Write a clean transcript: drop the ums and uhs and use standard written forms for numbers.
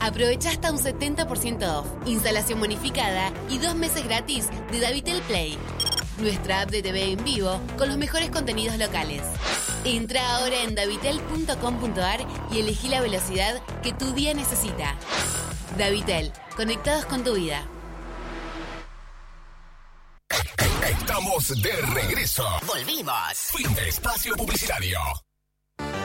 Aprovecha hasta un 70% off, instalación bonificada y 2 meses gratis de Davitel Play. Nuestra app de TV en vivo con los mejores contenidos locales. Entra ahora en davitel.com.ar y elegí la velocidad que tu día necesita. Davitel, conectados con tu vida. Estamos de regreso. Volvimos. Fin de espacio publicitario.